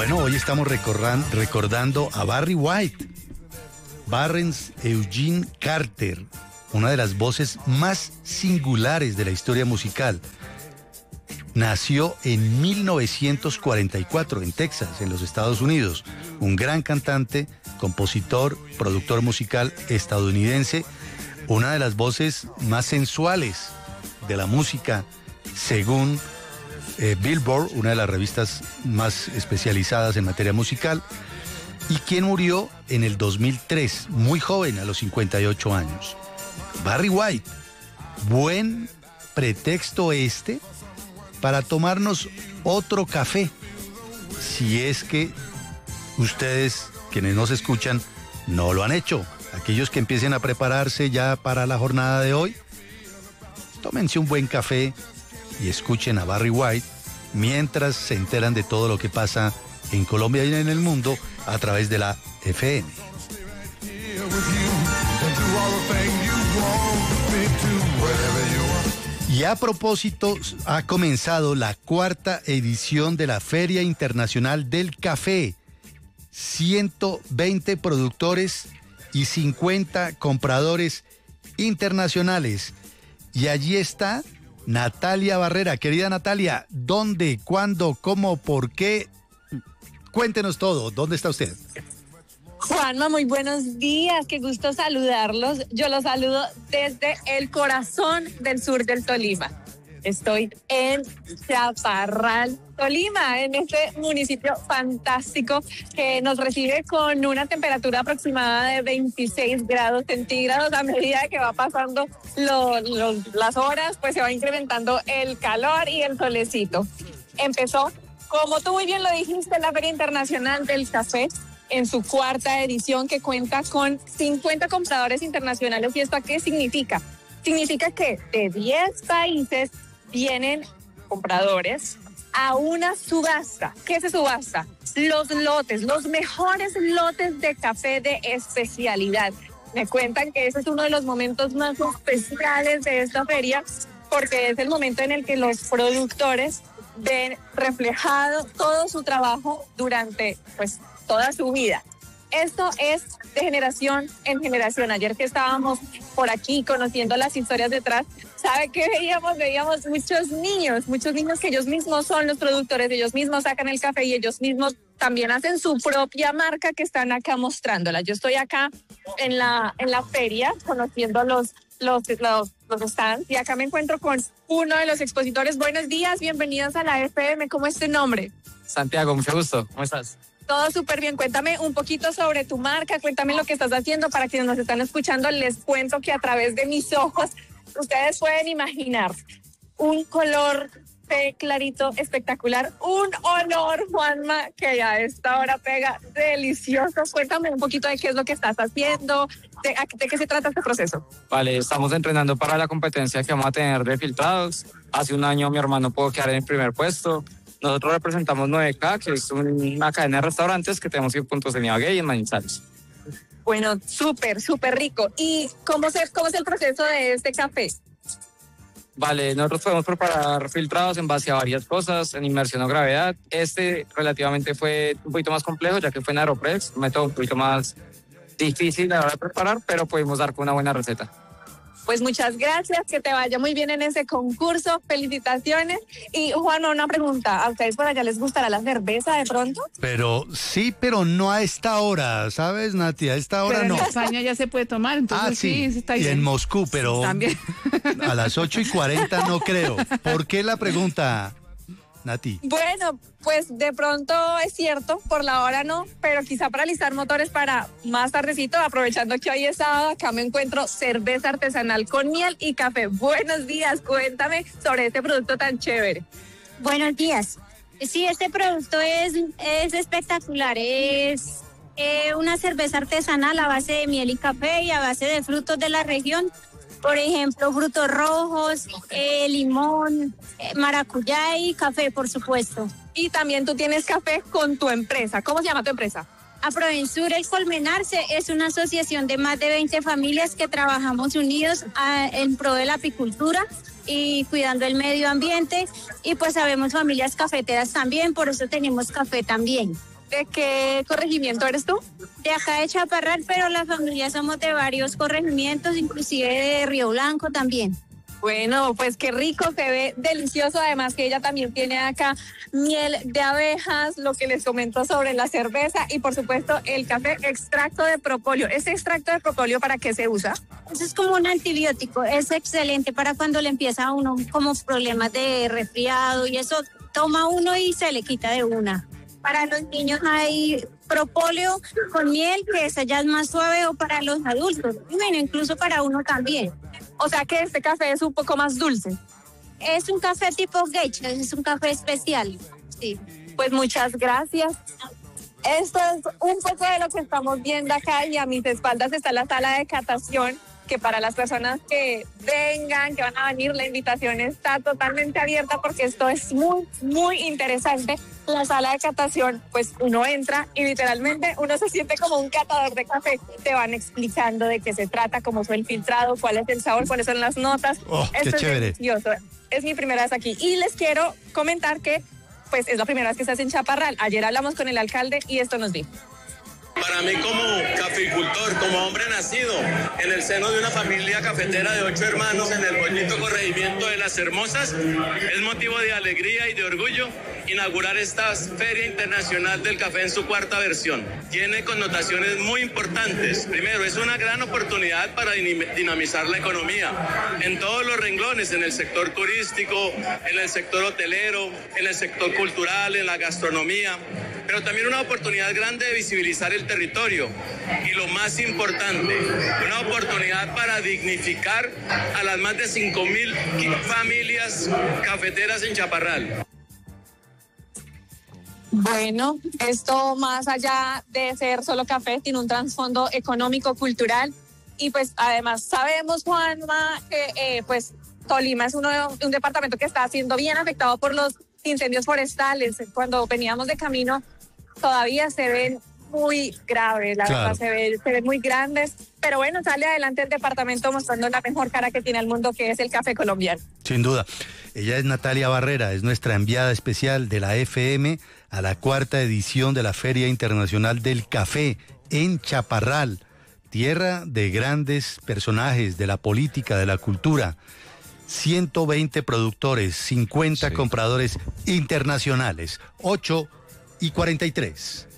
Bueno, hoy estamos recordando a Barry White, Barrence Eugene Carter, una de las voces más singulares de la historia musical. Nació en 1944 en Texas, en los Estados Unidos. Un gran cantante, compositor, productor musical estadounidense, una de las voces más sensuales de la música, según Billboard, una de las revistas más especializadas en materia musical, y quien murió en el 2003, muy joven, a los 58 años. Barry White, buen pretexto para tomarnos otro café, si es que ustedes, quienes nos escuchan, no lo han hecho. Aquellos que empiecen a prepararse ya para la jornada de hoy, tómense un buen café y escuchen a Barry White mientras se enteran de todo lo que pasa en Colombia y en el mundo a través de la FM. Y a propósito, ha comenzado la 4ª edición de la Feria Internacional del Café. 120 productores y 50 compradores internacionales. Y allí está Natalia Barrera. Querida Natalia, ¿dónde, cuándo, cómo, por qué? Cuéntenos todo. ¿Dónde está usted? Juanma, muy buenos días, qué gusto saludarlos. Yo los saludo desde el corazón del sur del Tolima. Estoy en Chaparral, Tolima, en este municipio fantástico que nos recibe con una temperatura aproximada de 26 grados centígrados. A medida que va pasando las horas, pues se va incrementando el calor y el solecito. Empezó, como tú muy bien lo dijiste, la Feria Internacional del Café, en su 4ª edición, que cuenta con 50 compradores internacionales. ¿Y esto qué significa? Significa que de 10 países vienen compradores a una subasta. ¿Qué se subasta? Los lotes, los mejores lotes de café de especialidad. Me cuentan que ese es uno de los momentos más especiales de esta feria, porque es el momento en el que los productores ven reflejado todo su trabajo durante, pues, toda su vida. Esto es de generación en generación. Ayer que estábamos por aquí conociendo las historias detrás, ¿sabe qué veíamos? Veíamos muchos niños que ellos mismos son los productores, ellos mismos sacan el café y ellos mismos también hacen su propia marca, que están acá mostrándola. Yo estoy acá en la feria conociendo los stands, y acá me encuentro con uno de los expositores. Buenos días, bienvenidos a la FM. ¿Cómo es tu nombre? Santiago, mucho gusto. ¿Cómo estás? Todo súper bien. Cuéntame un poquito sobre tu marca, cuéntame lo que estás haciendo. Para quienes nos están escuchando, les cuento que a través de mis ojos ustedes pueden imaginar un color clarito, espectacular. Un honor, Juanma, que a esta hora pega delicioso. Cuéntame un poquito de qué es lo que estás haciendo, de qué se trata este proceso. Vale, estamos entrenando para la competencia que vamos a tener de filtrados. Hace un año mi hermano pudo quedar en el primer puesto. Nosotros representamos 9K, que es una cadena de restaurantes que tenemos en puntos en Ibagué y en Manizales. Bueno, súper rico. ¿Y cómo es el proceso de este café? Vale, nosotros podemos preparar filtrados en base a varias cosas, en inmersión o gravedad. Relativamente fue un poquito más complejo, ya que fue en Aeropress, un método un poquito más difícil a la hora de preparar, pero pudimos dar con una buena receta. Pues muchas gracias, que te vaya muy bien en ese concurso, felicitaciones. Y Juan, una pregunta, ¿a ustedes por allá les gustará la cerveza de pronto? Pero sí, pero no a esta hora, ¿sabes, Nati? A esta hora pero no. En España ya se puede tomar, entonces sí está bien. Y en Moscú, pero también. A las 8:40 no creo. ¿Por qué la pregunta, Nati? Bueno, pues de pronto es cierto, por la hora no, pero quizá para alistar motores para más tardecito, aprovechando que hoy es sábado, acá me encuentro cerveza artesanal con miel y café. Buenos días, cuéntame sobre este producto tan chévere. Buenos días. Sí, este producto es espectacular, es una cerveza artesanal a base de miel y café y a base de frutos de la región. Por ejemplo, frutos rojos, limón, maracuyá y café, por supuesto. Y también tú tienes café con tu empresa. ¿Cómo se llama tu empresa? Aprovensur El Colmenarse es una asociación de más de 20 familias que trabajamos unidos en pro de la apicultura y cuidando el medio ambiente. Y pues sabemos familias cafeteras también, por eso tenemos café también. ¿De qué corregimiento eres tú? De acá de Chaparral, pero la familia somos de varios corregimientos, inclusive de Río Blanco también. Bueno, pues qué rico, se ve delicioso. Además que ella también tiene acá miel de abejas, lo que les comento sobre la cerveza y por supuesto el café extracto de propóleo. ¿Ese extracto de propóleo para qué se usa? Eso es como un antibiótico, es excelente para cuando le empieza a uno como problemas de resfriado y eso, toma uno y se le quita de una. Para los niños hay propóleo con miel, que esa ya es más suave, o para los adultos, y bueno, incluso para uno también. O sea que este café es un poco más dulce. Es un café tipo geisha, es un café especial. Sí. Pues muchas gracias. Esto es un poco de lo que estamos viendo acá y a mis espaldas está la sala de catación, que para las personas que vengan, que van a venir, la invitación está totalmente abierta porque esto es muy, muy interesante. La sala de catación, pues uno entra y literalmente uno se siente como un catador de café. Te van explicando de qué se trata, cómo fue el filtrado, cuál es el sabor, cuáles son las notas. Esto es delicioso. Es mi primera vez aquí y les quiero comentar que pues es la primera vez que se hace en Chaparral. Ayer hablamos con el alcalde y esto nos dijo. Para mí como caficultor, como hombre nacido en el seno de una familia cafetera de 8 hermanos en el bonito corregimiento de Las Hermosas, es motivo de alegría y de orgullo inaugurar esta Feria Internacional del Café en su 4ª versión. Tiene connotaciones muy importantes. Primero, es una gran oportunidad para dinamizar la economía en todos los renglones, en el sector turístico, en el sector hotelero, en el sector cultural, en la gastronomía, pero también una oportunidad grande de visibilizar el territorio y lo más importante, una oportunidad para dignificar a las más de 5.000 familias cafeteras en Chaparral. Bueno, esto más allá de ser solo café, tiene un trasfondo económico, cultural y pues además sabemos, Juanma, que pues Tolima es un departamento que está siendo bien afectado por los incendios forestales. Cuando veníamos de camino todavía se ven muy graves, la verdad, se ven muy grandes, pero bueno, sale adelante el departamento mostrando la mejor cara que tiene el mundo, que es el café colombiano. Sin duda. Ella es Natalia Barrera, es nuestra enviada especial de la FM a la 4ª edición de la Feria Internacional del Café en Chaparral, tierra de grandes personajes de la política, de la cultura. 120 productores, 50 compradores internacionales, 8:43.